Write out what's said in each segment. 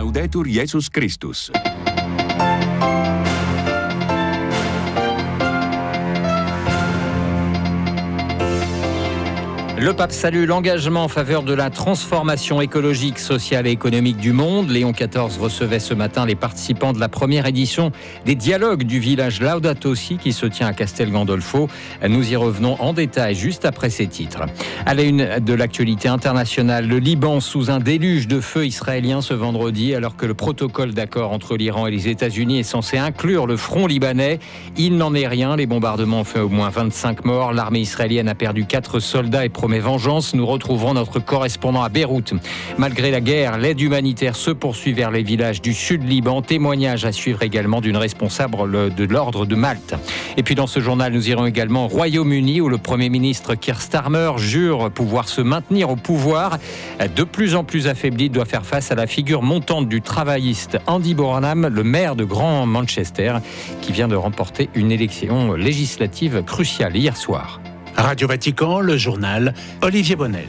Laudetur Jesus Christus. Le pape salue l'engagement en faveur de la transformation écologique, sociale et économique du monde. Léon XIV recevait ce matin les participants de la première édition des dialogues du village Laudato Si qui se tient à Castel Gandolfo. Nous y revenons en détail juste après ces titres. À la une de l'actualité internationale, le Liban sous un déluge de feu israélien ce vendredi, alors que le protocole d'accord entre l'Iran et les États-Unis est censé inclure le front libanais. Il n'en est rien. Les bombardements ont fait au moins 25 morts. L'armée israélienne a perdu 4 soldats et promet vengeance. Nous retrouverons notre correspondant à Beyrouth. Malgré la guerre, l'aide humanitaire se poursuit vers les villages du sud Liban. Témoignage à suivre également d'une responsable de l'ordre de Malte. Et puis dans ce journal, nous irons également au Royaume-Uni où le Premier ministre Keir Starmer jure pouvoir se maintenir au pouvoir. De plus en plus affaibli, doit faire face à la figure montante du travailliste Andy Burnham, le maire de Grand Manchester, qui vient de remporter une élection législative cruciale hier soir. Radio Vatican, le journal, Olivier Bonnel.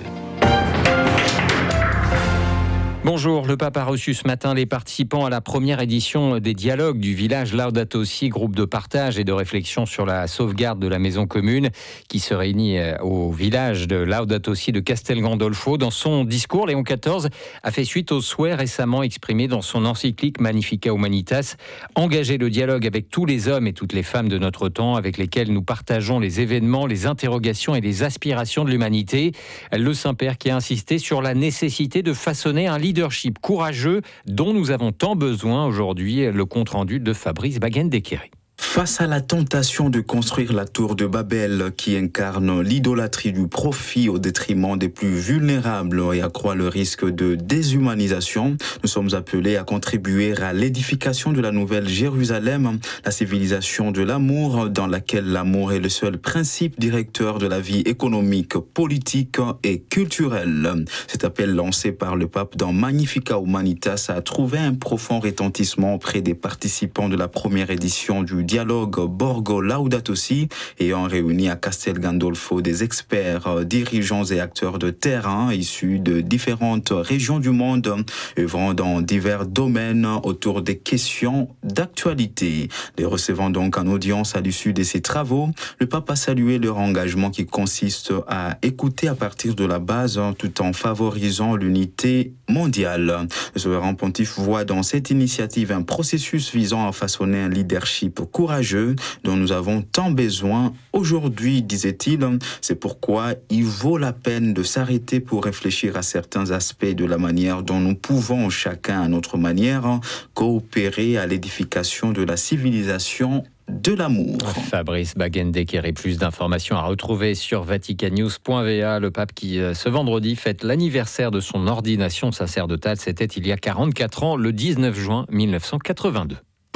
Bonjour, le pape a reçu ce matin les participants à la première édition des dialogues du village Laudato Si, groupe de partage et de réflexion sur la sauvegarde de la maison commune qui se réunit au village de Laudato Si de Castel Gandolfo. Dans son discours, Léon XIV a fait suite aux souhaits récemment exprimés dans son encyclique Magnificat Humanitas, engager le dialogue avec tous les hommes et toutes les femmes de notre temps avec lesquels nous partageons les événements, les interrogations et les aspirations de l'humanité. Le Saint-Père qui a insisté sur la nécessité de façonner un leadership courageux dont nous avons tant besoin aujourd'hui. Le compte-rendu de Fabrice Baguen-Desquéré. Face à la tentation de construire la tour de Babel qui incarne l'idolâtrie du profit au détriment des plus vulnérables et accroît le risque de déshumanisation, nous sommes appelés à contribuer à l'édification de la nouvelle Jérusalem, la civilisation de l'amour dans laquelle l'amour est le seul principe directeur de la vie économique, politique et culturelle. Cet appel lancé par le pape dans Magnificat Humanitas a trouvé un profond retentissement auprès des participants de la première édition du dialogue Borgo Laudato Si, ayant réuni à Castel Gandolfo des experts, dirigeants et acteurs de terrain issus de différentes régions du monde, œuvrant dans divers domaines autour des questions d'actualité. Les recevant donc en audience à l'issue de ces travaux, le pape a salué leur engagement qui consiste à écouter à partir de la base tout en favorisant l'unité mondiale. Le souverain pontife voit dans cette initiative un processus visant à façonner un leadership courageux dont nous avons tant besoin aujourd'hui, disait-il. C'est pourquoi il vaut la peine de s'arrêter pour réfléchir à certains aspects de la manière dont nous pouvons, chacun à notre manière, coopérer à l'édification de la civilisation de l'amour. Fabrice Baguen-Desquéré, plus d'informations à retrouver sur vaticannews.va. Le pape qui, ce vendredi, fête l'anniversaire de son ordination sacerdotale. C'était il y a 44 ans, le 19 juin 1982.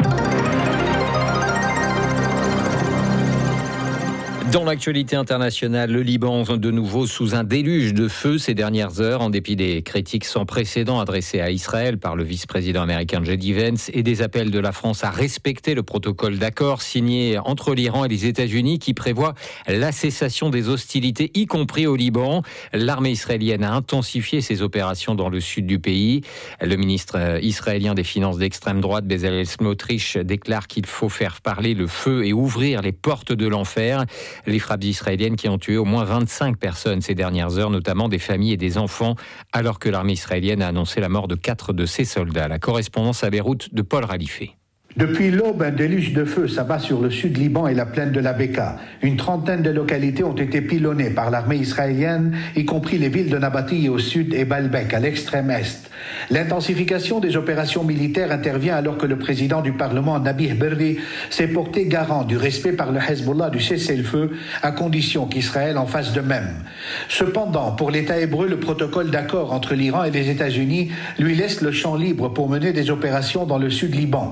Dans l'actualité internationale, le Liban de nouveau sous un déluge de feu ces dernières heures, en dépit des critiques sans précédent adressées à Israël par le vice-président américain J.D. Vance et des appels de la France à respecter le protocole d'accord signé entre l'Iran et les États-Unis qui prévoit la cessation des hostilités, y compris au Liban. L'armée israélienne a intensifié ses opérations dans le sud du pays. Le ministre israélien des Finances d'extrême droite, Bezalel Smotrich, déclare qu'il faut faire parler le feu et ouvrir les portes de l'enfer. Les frappes israéliennes qui ont tué au moins 25 personnes ces dernières heures, notamment des familles et des enfants, alors que l'armée israélienne a annoncé la mort de 4 de ses soldats. La correspondance à Beyrouth de Paul Ralifé. Depuis l'aube, un déluge de feu s'abat sur le sud Liban et la plaine de la Beka. Une trentaine de localités ont été pilonnées par l'armée israélienne, y compris les villes de Nabati au sud et Baalbek à l'extrême est. L'intensification des opérations militaires intervient alors que le président du Parlement, Nabih Berri, s'est porté garant du respect par le Hezbollah du cessez-le-feu, à condition qu'Israël en fasse de même. Cependant, pour l'État hébreu, le protocole d'accord entre l'Iran et les États-Unis lui laisse le champ libre pour mener des opérations dans le sud Liban. Elle ne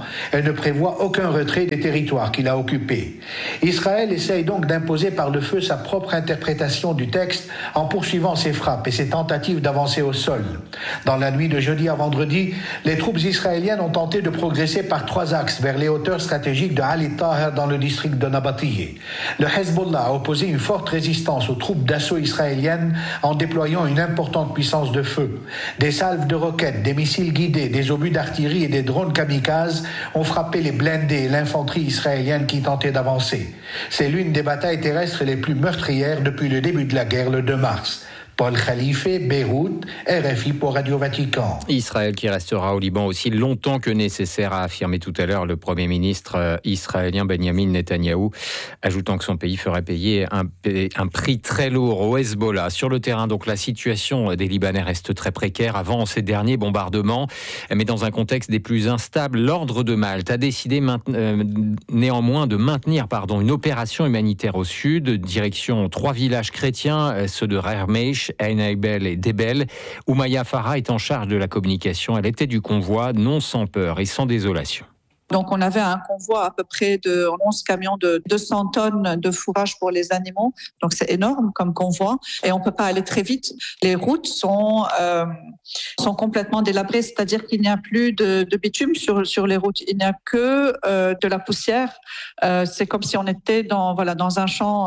ne prévoit aucun retrait des territoires qu'il a occupés. Israël essaye donc d'imposer par le feu sa propre interprétation du texte en poursuivant ses frappes et ses tentatives d'avancer au sol. Dans la nuit de jeudi à vendredi, les troupes israéliennes ont tenté de progresser par 3 axes vers les hauteurs stratégiques de Ali Taher dans le district de Nabatiyeh. Le Hezbollah a opposé une forte résistance aux troupes d'assaut israéliennes en déployant une importante puissance de feu. Des salves de roquettes, des missiles guidés, des obus d'artillerie et des drones kamikazes ont frappé les blindés et l'infanterie israélienne qui tentait d'avancer. C'est l'une des batailles terrestres les plus meurtrières depuis le début de la guerre le 2 mars. Paul Khalife, Beyrouth, RFI pour Radio Vatican. Israël qui restera au Liban aussi longtemps que nécessaire, a affirmé tout à l'heure le Premier ministre israélien Benjamin Netanyahou, ajoutant que son pays ferait payer un prix très lourd au Hezbollah. Sur le terrain, donc, la situation des Libanais reste très précaire avant ces derniers bombardements, mais dans un contexte des plus instables, l'Ordre de Malte a décidé néanmoins de maintenir une opération humanitaire au sud, direction 3 villages chrétiens, ceux de Rermeish, Ein Eibel et Debel. Oumaya Farah est en charge de la communication. Elle était du convoi, non sans peur et sans désolation. Donc, on avait un convoi à peu près de 11 camions de 200 tonnes de fourrage pour les animaux. Donc, c'est énorme comme convoi. Et on peut pas aller très vite. Les routes sont complètement délabrées, c'est-à-dire qu'il n'y a plus de bitume sur les routes. Il n'y a que de la poussière. C'est comme si on était dans un champ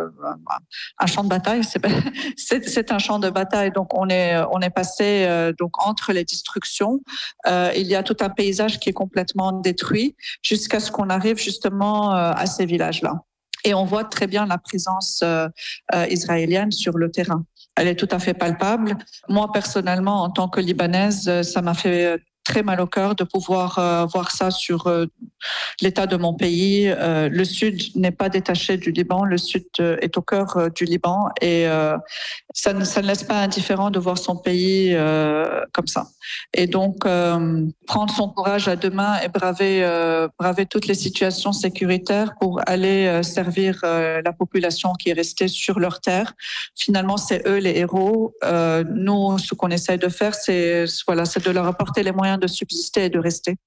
de bataille. C'est un champ de bataille. Donc, on est passé entre les destructions. Il y a tout un paysage qui est complètement détruit, jusqu'à ce qu'on arrive justement à ces villages-là. Et on voit très bien la présence israélienne sur le terrain. Elle est tout à fait palpable. Moi, personnellement, en tant que Libanaise, ça m'a fait très mal au cœur de pouvoir voir ça sur l'état de mon pays. Le Sud n'est pas détaché du Liban, le Sud est au cœur du Liban et ça ne laisse pas indifférent de voir son pays comme ça. Et donc, prendre son courage à deux mains et braver toutes les situations sécuritaires pour aller servir la population qui est restée sur leur terre. Finalement, c'est eux les héros. Nous, ce qu'on essaye de faire, c'est de leur apporter les moyens de subsister et de rester.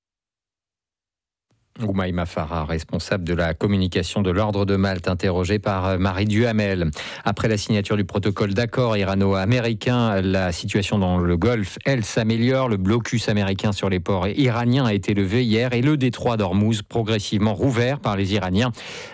Oumaima Farah, responsable de la communication de l'Ordre de Malte, interrogée par Marie Duhamel. Après la signature du protocole d'accord irano-américain, la situation dans le Golfe, elle, s'améliore. Le blocus américain sur les ports iraniens a été levé hier et le détroit d'Ormuz progressivement rouvert par les Iraniens.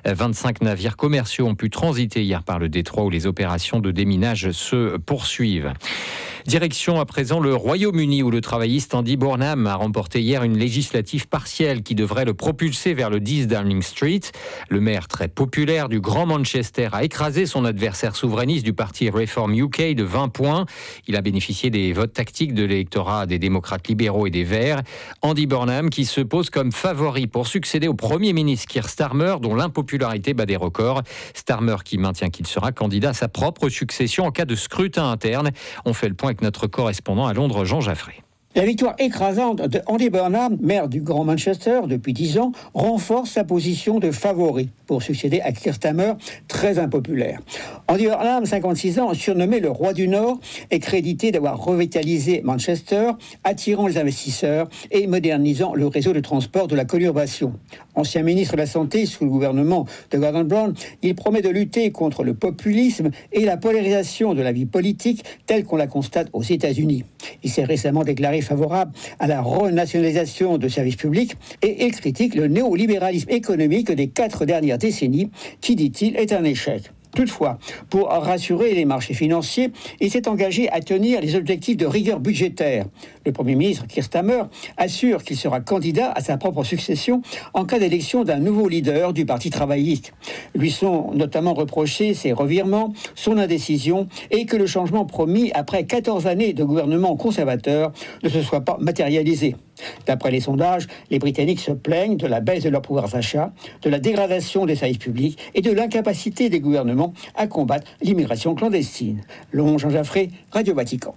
25 navires commerciaux ont pu transiter hier par le détroit où les opérations de déminage se poursuivent. Direction à présent le Royaume-Uni où le travailliste Andy Burnham a remporté hier une législative partielle qui devrait le propulser vers le 10 Downing Street. Le maire très populaire du Grand Manchester a écrasé son adversaire souverainiste du parti Reform UK de 20 points. Il a bénéficié des votes tactiques de l'électorat des démocrates libéraux et des Verts. Andy Burnham qui se pose comme favori pour succéder au Premier ministre Keir Starmer dont l'impopularité bat des records. Starmer qui maintient qu'il sera candidat à sa propre succession en cas de scrutin interne. On fait le point avec notre correspondant à Londres, Jean Jaffré. La victoire écrasante de Andy Burnham, maire du Grand Manchester depuis 10 ans, renforce sa position de favori pour succéder à Keir Starmer, très impopulaire. Andy Burnham, 56 ans, surnommé le roi du Nord, est crédité d'avoir revitalisé Manchester, attirant les investisseurs et modernisant le réseau de transport de la conurbation. Ancien ministre de la Santé sous le gouvernement de Gordon Brown, il promet de lutter contre le populisme et la polarisation de la vie politique telle qu'on la constate aux États-Unis. Il s'est récemment déclaré favorable à la renationalisation de services publics et il critique le néolibéralisme économique des 4 dernières décennies qui, dit-il, est un échec. Toutefois, pour rassurer les marchés financiers, il s'est engagé à tenir les objectifs de rigueur budgétaire. Le Premier ministre Keir Starmer assure qu'il sera candidat à sa propre succession en cas d'élection d'un nouveau leader du Parti travailliste. Lui sont notamment reprochés ses revirements, son indécision et que le changement promis après 14 années de gouvernement conservateur ne se soit pas matérialisé. D'après les sondages, les Britanniques se plaignent de la baisse de leur pouvoir d'achat, de la dégradation des services publics et de l'incapacité des gouvernements à combattre l'immigration clandestine. Long Jean Jaffré, Radio Vatican.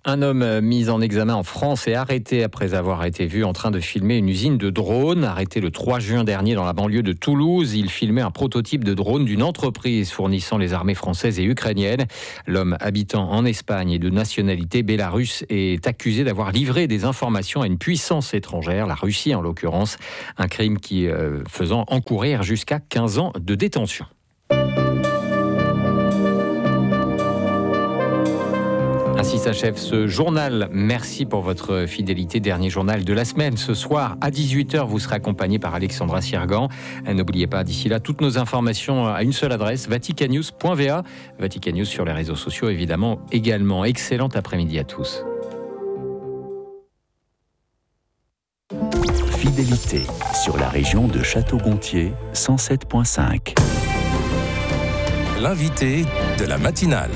Un homme mis en examen en France et arrêté après avoir été vu en train de filmer une usine de drones. Arrêté le 3 juin dernier dans la banlieue de Toulouse, il filmait un prototype de drone d'une entreprise fournissant les armées françaises et ukrainiennes. L'homme habitant en Espagne et de nationalité bélarusse est accusé d'avoir livré des informations à une puissance étrangère, la Russie en l'occurrence, un crime qui faisant encourir jusqu'à 15 ans de détention. Ainsi s'achève ce journal. Merci pour votre fidélité. Dernier journal de la semaine. Ce soir, à 18h, vous serez accompagné par Alexandra Sirgan. N'oubliez pas, d'ici là, toutes nos informations à une seule adresse, vaticannews.va. Vatican News sur les réseaux sociaux, évidemment, également. Excellent après-midi à tous. Fidélité sur la région de Château-Gontier, 107.5. L'invité de la matinale.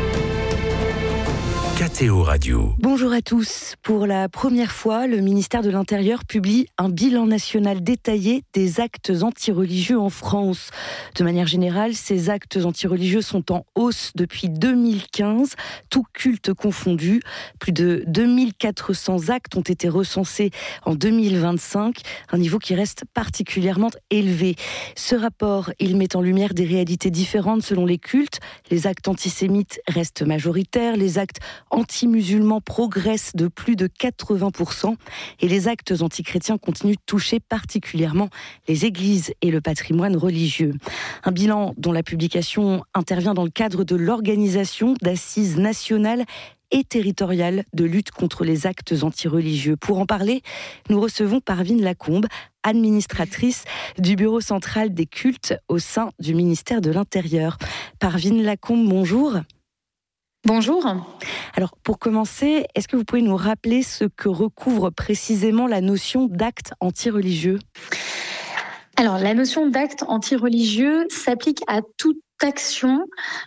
KTO Radio. Bonjour à tous. Pour la première fois, le ministère de l'Intérieur publie un bilan national détaillé des actes antireligieux en France. De manière générale, ces actes antireligieux sont en hausse depuis 2015, tout culte confondu. Plus de 2400 actes ont été recensés en 2025, un niveau qui reste particulièrement élevé. Ce rapport, il met en lumière des réalités différentes selon les cultes. Les actes antisémites restent majoritaires, les actes anti-musulmans progressent de plus de 80% et les actes antichrétiens continuent de toucher particulièrement les églises et le patrimoine religieux. Un bilan dont la publication intervient dans le cadre de l'organisation d'assises nationales et territoriales de lutte contre les actes antireligieux. Pour en parler, nous recevons Parvine Lacombe, administratrice du Bureau central des cultes au sein du ministère de l'Intérieur. Parvine Lacombe, bonjour. Bonjour. Alors, pour commencer, est-ce que vous pouvez nous rappeler ce que recouvre précisément la notion d'acte antireligieux ? Alors, la notion d'acte antireligieux s'applique à toute action,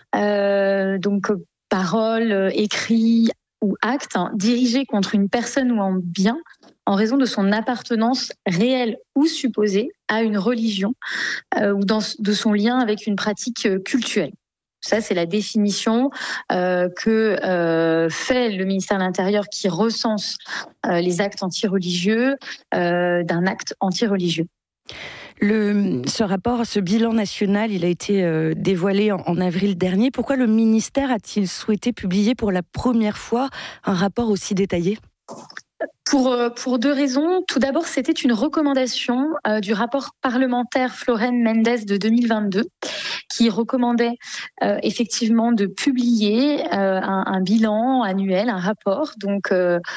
donc parole, écrit ou acte, dirigé contre une personne ou un bien en raison de son appartenance réelle ou supposée à une religion ou de son lien avec une pratique cultuelle. Ça, c'est la définition que fait le ministère de l'Intérieur qui recense les actes antireligieux d'un acte antireligieux. Ce rapport, ce bilan national, il a été dévoilé en avril dernier. Pourquoi le ministère a-t-il souhaité publier pour la première fois un rapport aussi détaillé ? Pour deux raisons. Tout d'abord, c'était une recommandation du rapport parlementaire Floren Mendes de 2022 qui recommandait effectivement de publier un bilan annuel, un rapport. Donc,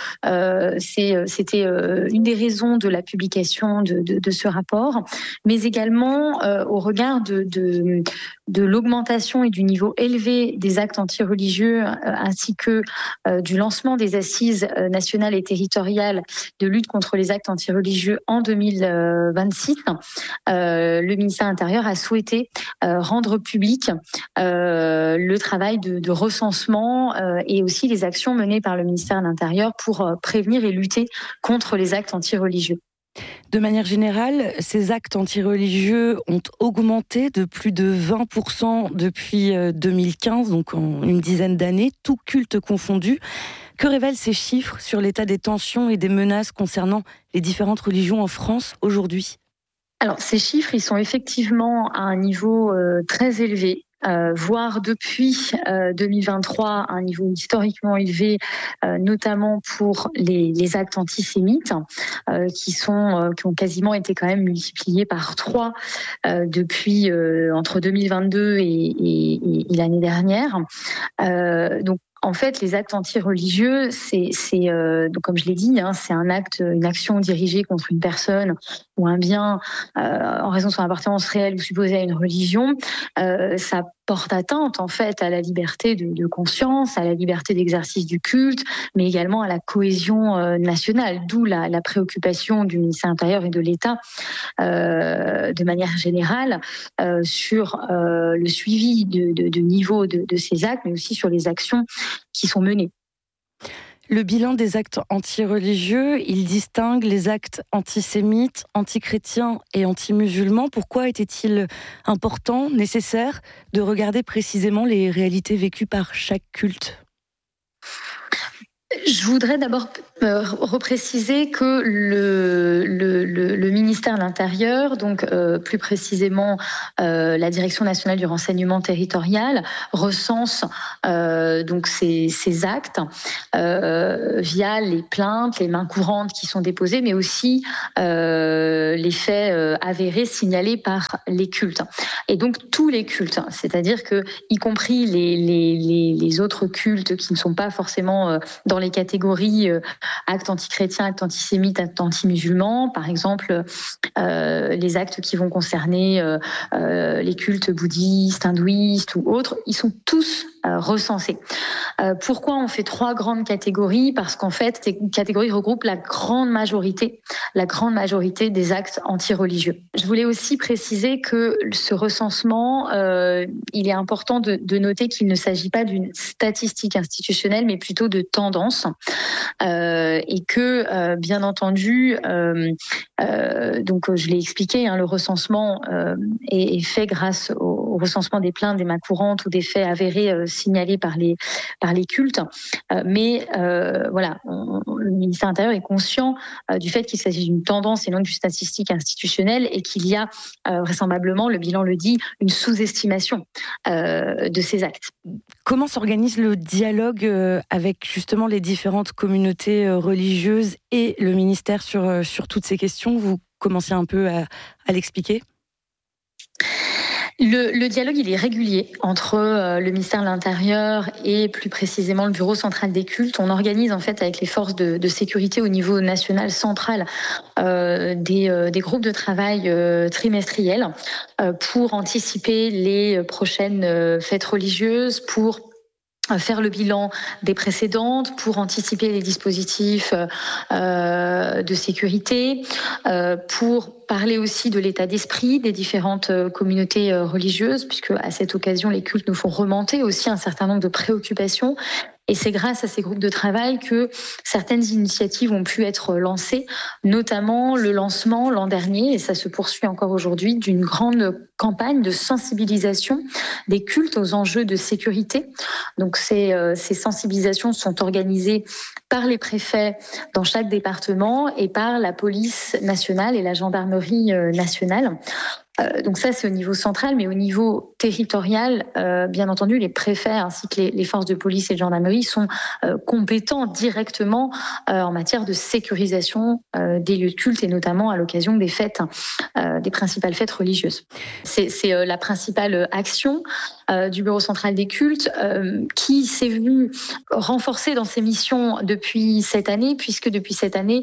c'était une des raisons de la publication de ce rapport, mais également au regard de l'augmentation et du niveau élevé des actes antireligieux ainsi que du lancement des assises nationales et territoriales de lutte contre les actes antireligieux en 2026, le ministère de l'Intérieur a souhaité rendre public le travail de recensement et aussi les actions menées par le ministère de l'Intérieur pour prévenir et lutter contre les actes antireligieux. De manière générale, ces actes antireligieux ont augmenté de plus de 20% depuis 2015, donc en une dizaine d'années, tout culte confondu. Que révèlent ces chiffres sur l'état des tensions et des menaces concernant les différentes religions en France aujourd'hui ? Alors, ces chiffres, ils sont effectivement à un niveau très élevé. Voire depuis 2023 un niveau historiquement élevé, notamment pour les actes antisémites, qui ont quasiment été quand même multipliés par 3 depuis entre 2022 et l'année dernière. Donc, en fait, les actes antireligieux, donc comme je l'ai dit, c'est une action dirigée contre une personne ou un bien en raison de son appartenance réelle ou supposée à une religion. Ça porte atteinte en fait à la liberté de conscience, à la liberté d'exercice du culte, mais également à la cohésion nationale. D'où la préoccupation du ministère de l'Intérieur et de l'État de manière générale sur le suivi de niveau de ces actes, mais aussi sur les actions qui sont menées. Le bilan des actes antireligieux, il distingue les actes antisémites, antichrétiens et anti-musulmans. Pourquoi était-il important, nécessaire, de regarder précisément les réalités vécues par chaque culte ? Je voudrais d'abord repréciser que le ministère de l'Intérieur, donc plus précisément la Direction nationale du renseignement territorial, recense donc ces actes via les plaintes, les mains courantes qui sont déposées, mais aussi les faits avérés signalés par les cultes. Et donc tous les cultes, c'est-à-dire que y compris les autres cultes qui ne sont pas forcément dans les catégories actes antichrétiens, actes antisémites, actes anti-musulmans, par exemple les actes qui vont concerner les cultes bouddhistes, hindouistes ou autres, ils sont tous recensés. Pourquoi on fait 3 grandes catégories ? Parce qu'en fait, ces catégories regroupent la grande majorité des actes anti-religieux. Je voulais aussi préciser que ce recensement, il est important de noter qu'il ne s'agit pas d'une statistique institutionnelle, mais plutôt de tendance, et que, bien entendu, donc je l'ai expliqué, le recensement est fait grâce au recensement des plaintes, des mains courantes ou des faits avérés signalés par les cultes. Mais voilà, le ministère de l'Intérieur est conscient du fait qu'il s'agit d'une tendance et non d'une statistique institutionnelle, et qu'il y a vraisemblablement, le bilan le dit, une sous-estimation de ces actes. Comment s'organise le dialogue avec justement les différentes communautés religieuses et le ministère sur toutes ces questions ? Vous commencez un peu à l'expliquer ? Le dialogue, il est régulier entre le ministère de l'Intérieur et plus précisément le Bureau central des cultes. On organise en fait avec les forces de sécurité au niveau national central des groupes de travail trimestriels pour anticiper les prochaines fêtes religieuses, pour faire le bilan des précédentes, pour anticiper les dispositifs de sécurité, pour parler aussi de l'état d'esprit des différentes communautés religieuses, puisque à cette occasion, les cultes nous font remonter aussi un certain nombre de préoccupations. Et c'est grâce à ces groupes de travail que certaines initiatives ont pu être lancées, notamment le lancement l'an dernier, et ça se poursuit encore aujourd'hui, d'une grande campagne de sensibilisation des cultes aux enjeux de sécurité. Donc ces sensibilisations sont organisées par les préfets dans chaque département et par la police nationale et la gendarmerie nationale. Donc ça, c'est au niveau central, mais au niveau territorial, bien entendu, les préfets ainsi que les forces de police et de gendarmerie sont compétents directement en matière de sécurisation des lieux de culte, et notamment à l'occasion des fêtes, des principales fêtes religieuses. C'est la principale action du Bureau central des cultes qui s'est vue renforcée dans ses missions depuis cette année, puisque depuis cette année,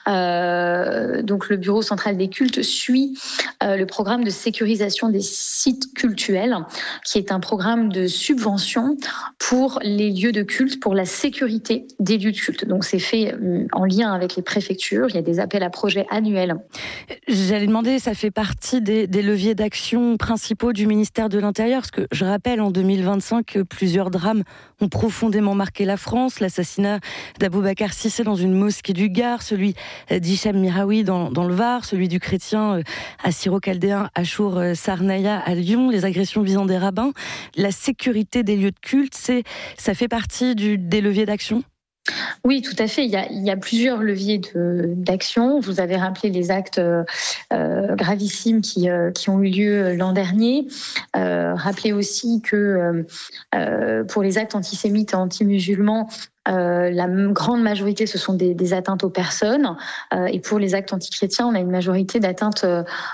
donc le Bureau central des cultes suit le programme de sécurisation des sites cultuels, qui est un programme de subvention pour les lieux de culte, pour la sécurité des lieux de culte. Donc c'est fait en lien avec les préfectures, il y a des appels à projets annuels. J'allais demander, ça fait partie des leviers d'action principaux du ministère de l'Intérieur, parce que je rappelle, en 2025, plusieurs drames ont profondément marqué la France. L'assassinat d'Aboubacar Cissé dans une mosquée du Gard, celui d'Hicham Miraoui dans le Var, celui du chrétien assyro-chaldéen Achour Sarnaya à Lyon, les agressions visant des rabbins. La sécurité des lieux de culte, ça fait partie des leviers d'action ? Oui, tout à fait. Il y a plusieurs leviers d'action. Vous avez rappelé les actes gravissimes qui ont eu lieu l'an dernier. Rappelez aussi que pour les actes antisémites et anti-musulmans, la grande majorité, ce sont des atteintes aux personnes. Et pour les actes antichrétiens, on a une majorité d'atteintes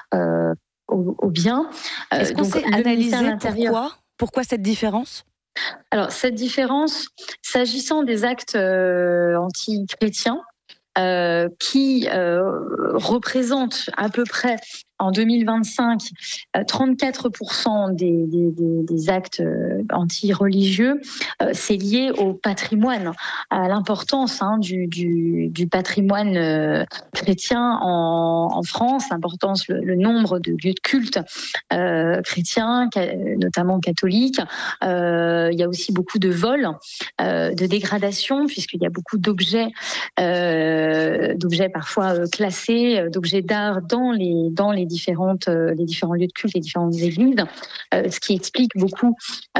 aux biens. Est-ce qu'on sait analyser pourquoi cette différence ? Alors, cette différence, s'agissant des actes anti-chrétiens, qui représentent à peu près en 2025 34% des actes anti-religieux, c'est lié au patrimoine, à l'importance du patrimoine chrétien en France, l'importance, le nombre de lieux de culte chrétiens, notamment catholiques. Il y a aussi beaucoup de vols, de dégradations, puisqu'il y a beaucoup d'objets parfois classés, d'objets d'art dans les différents lieux de culte, les différentes églises, ce qui explique beaucoup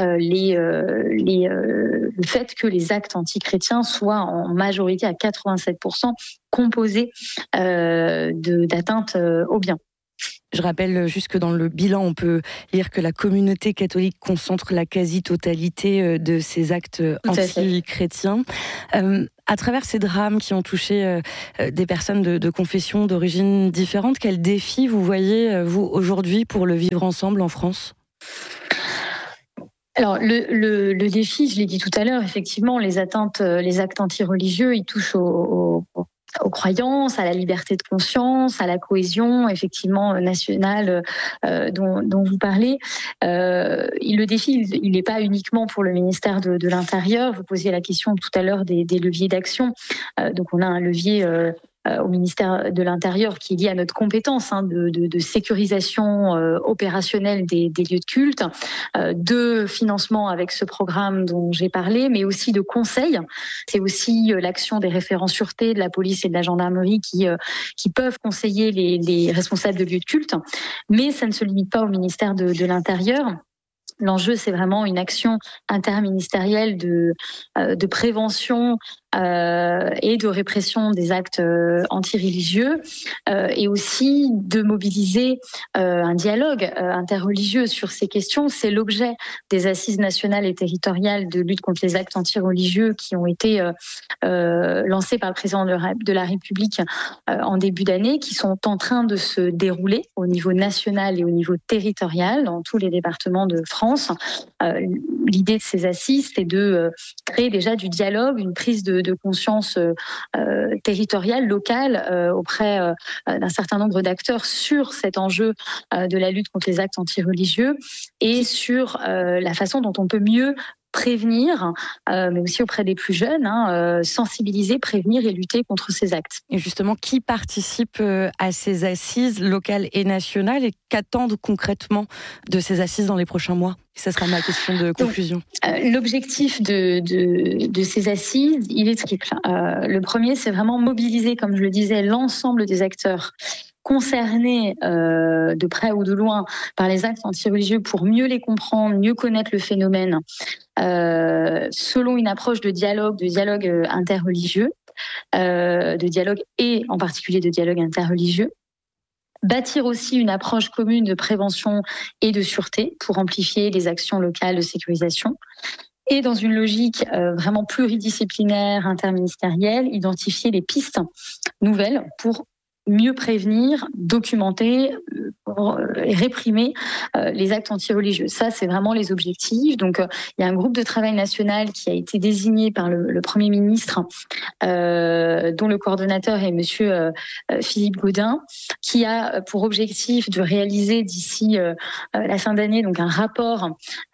le fait que les actes antichrétiens soient en majorité à 87% composés d'atteintes aux biens. Je rappelle juste que dans le bilan, on peut lire que la communauté catholique concentre la quasi-totalité de ces actes anti-chrétiens. À travers ces drames qui ont touché des personnes de confessions, d'origines différentes, quels défis vous voyez, vous, aujourd'hui, pour le vivre ensemble en France ? Alors le défi, je l'ai dit tout à l'heure, effectivement, les actes antireligieux, ils touchent aux croyances, à la liberté de conscience, à la cohésion effectivement nationale dont vous parlez. Le défi, il n'est pas uniquement pour le ministère de l'Intérieur. Vous posiez la question tout à l'heure des leviers d'action. Donc on a un levier au ministère de l'Intérieur qui est lié à notre compétence de sécurisation opérationnelle des lieux de culte, de financement avec ce programme dont j'ai parlé, mais aussi de conseil. C'est aussi l'action des référents sûreté de la police et de la gendarmerie qui peuvent conseiller les responsables de lieux de culte. Mais ça ne se limite pas au ministère de l'Intérieur. L'enjeu, c'est vraiment une action interministérielle de prévention et de répression des actes antireligieux et aussi de mobiliser un dialogue interreligieux sur ces questions. C'est l'objet des assises nationales et territoriales de lutte contre les actes antireligieux qui ont été lancées par le président de la République en début d'année, qui sont en train de se dérouler au niveau national et au niveau territorial dans tous les départements de France. L'idée de ces assises, c'est de créer déjà du dialogue, une prise de conscience territoriale, locale, auprès d'un certain nombre d'acteurs sur cet enjeu de la lutte contre les actes antireligieux et sur la façon dont on peut mieux prévenir, mais aussi auprès des plus jeunes, sensibiliser, prévenir et lutter contre ces actes. Et justement, qui participe à ces assises locales et nationales et qu'attendent concrètement de ces assises dans les prochains mois ? Ça sera ma question de conclusion. Donc, l'objectif de ces assises, il est triple. Le premier, c'est vraiment mobiliser, comme je le disais, l'ensemble des acteurs concernés de près ou de loin par les actes antireligieux pour mieux les comprendre, mieux connaître le phénomène, selon une approche de dialogue interreligieux, de dialogue et en particulier de dialogue interreligieux. Bâtir aussi une approche commune de prévention et de sûreté pour amplifier les actions locales de sécurisation. Et dans une logique vraiment pluridisciplinaire, interministérielle, identifier les pistes nouvelles pour mieux prévenir, documenter et réprimer les actes antireligieux. Ça, c'est vraiment les objectifs. Donc, il y a un groupe de travail national qui a été désigné par le Premier ministre, dont le coordonnateur est Monsieur Philippe Gaudin, qui a pour objectif de réaliser d'ici la fin d'année donc un rapport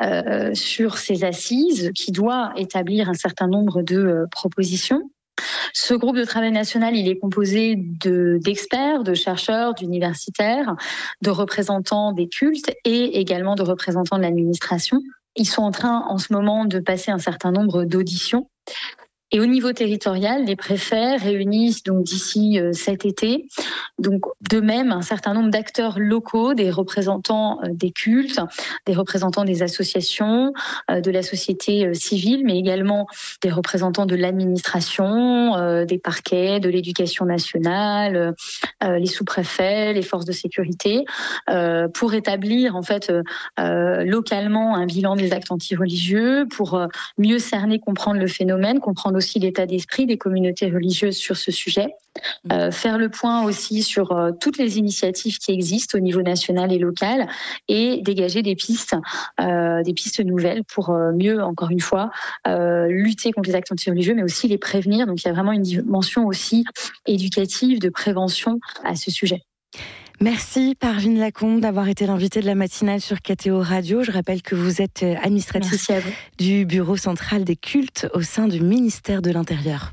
sur ces assises qui doit établir un certain nombre de propositions. Ce groupe de travail national, il est composé d'experts, de chercheurs, d'universitaires, de représentants des cultes et également de représentants de l'administration. Ils sont en train, en ce moment, de passer un certain nombre d'auditions. Et au niveau territorial, les préfets réunissent donc d'ici cet été, donc de même un certain nombre d'acteurs locaux, des représentants des cultes, des représentants des associations, de la société civile, mais également des représentants de l'administration, des parquets, de l'éducation nationale, les sous-préfets, les forces de sécurité, pour établir en fait localement un bilan des actes antireligieux, pour mieux cerner, comprendre le phénomène, comprendre aussi l'état d'esprit des communautés religieuses sur ce sujet, faire le point aussi sur toutes les initiatives qui existent au niveau national et local et dégager des pistes nouvelles pour mieux, encore une fois, lutter contre les actes antireligieux, mais aussi les prévenir. Donc il y a vraiment une dimension aussi éducative de prévention à ce sujet. Merci Parvine Lacombe d'avoir été l'invitée de la matinale sur KTO Radio. Je rappelle que vous êtes administratrice du Bureau central des cultes au sein du ministère de l'Intérieur.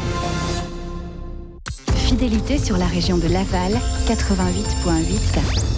Fidélité sur la région de Laval, 88.8.